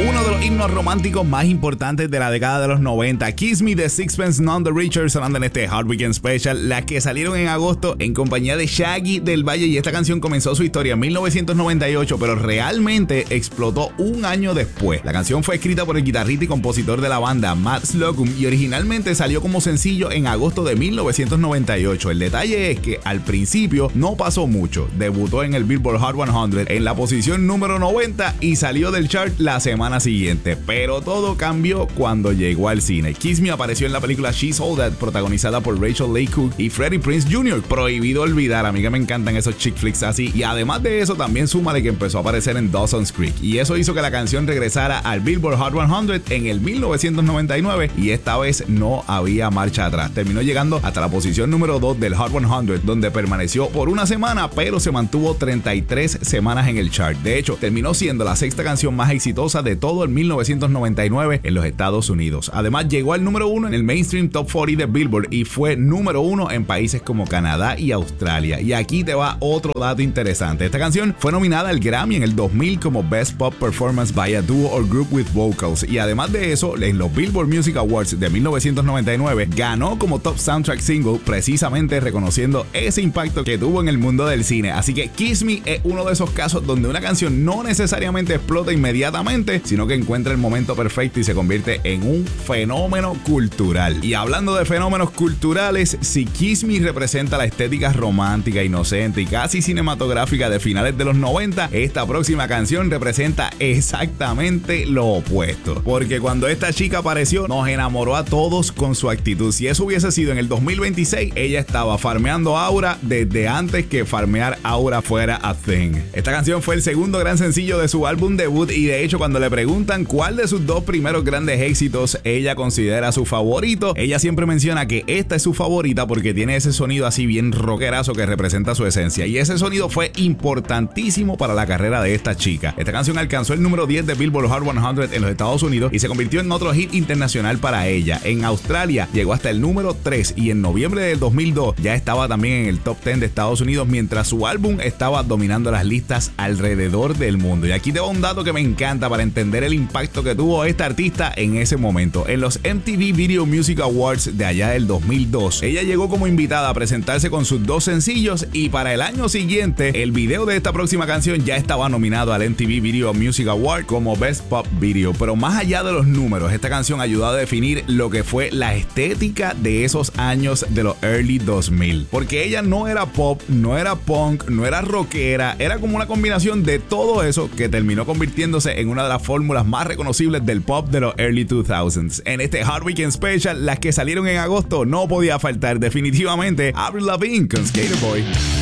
Uno de los himnos románticos más importantes de la década de los 90, Kiss Me de Sixpence None the Richer, sonando en este Hard Weekend Special, las que salieron en agosto en compañía de Shaggy del Valle, y esta canción comenzó su historia en 1998, pero realmente explotó un año después. La canción fue escrita por el guitarrista y compositor de la banda, Matt Slocum, y originalmente salió como sencillo en agosto de 1998. El detalle es que al principio no pasó mucho, debutó en el Billboard Hot 100 en la posición número 90 y salió del chart la semana siguiente, pero todo cambió cuando llegó al cine. Kiss Me apareció en la película She's All That, protagonizada por Rachel Leigh Cook y Freddie Prinze Jr. Prohibido olvidar, a mí que me encantan esos chick flicks así, y además de eso también súmale que empezó a aparecer en Dawson's Creek, y eso hizo que la canción regresara al Billboard Hot 100 en el 1999, y esta vez no había marcha atrás. Terminó llegando hasta la posición número 2 del Hot 100, donde permaneció por una semana, pero se mantuvo 33 semanas en el chart. De hecho, terminó siendo la sexta canción más exitosa de todo el 1999 en los Estados Unidos. Además, llegó al número 1 en el Mainstream Top 40 de Billboard y fue número 1 en países como Canadá y Australia. Y aquí te va otro dato interesante. Esta canción fue nominada al Grammy en el 2000 como Best Pop Performance by a Duo or Group with Vocals, y además de eso, en los Billboard Music Awards de 1999 ganó como Top Soundtrack Single, precisamente reconociendo ese impacto que tuvo en el mundo del cine. Así que Kiss Me es uno de esos casos donde una canción no necesariamente explota inmediatamente, sino que encuentra el momento perfecto y se convierte en un fenómeno cultural. Y hablando de fenómenos culturales, si Kiss Me representa la estética romántica, inocente y casi cinematográfica de finales de los 90, esta próxima canción representa exactamente lo opuesto. Porque cuando esta chica apareció, nos enamoró a todos con su actitud. Si eso hubiese sido en el 2026, ella estaba farmeando Aura desde antes que farmear Aura fuera a thing. Esta canción fue el segundo gran sencillo de su álbum debut, y de hecho cuando le preguntan cuál de sus dos primeros grandes éxitos ella considera su favorito, ella siempre menciona que esta es su favorita porque tiene ese sonido así bien rockerazo que representa su esencia, y ese sonido fue importantísimo para la carrera de esta chica. Esta canción alcanzó el número 10 de Billboard Hot 100 en los Estados Unidos y se convirtió en otro hit internacional para ella. En Australia llegó hasta el número 3 y en noviembre del 2002 ya estaba también en el top 10 de Estados Unidos, mientras su álbum estaba dominando las listas alrededor del mundo. Y aquí te va un dato que me encanta para entender el impacto que tuvo esta artista en ese momento. En los MTV Video Music Awards de allá del 2002, ella llegó como invitada a presentarse con sus dos sencillos, y para el año siguiente el video de esta próxima canción ya estaba nominado al MTV Video Music Award como Best Pop Video. Pero más allá de los números, esta canción ayudó a definir lo que fue la estética de esos años de los early 2000, porque ella no era pop, no era punk, no era rockera, era como una combinación de todo eso que terminó convirtiéndose en una de las fórmulas más reconocibles del pop de los early 2000s. En este Hard Weekend Special, las que salieron en agosto no podía faltar definitivamente Avril Lavigne con Skater Boy.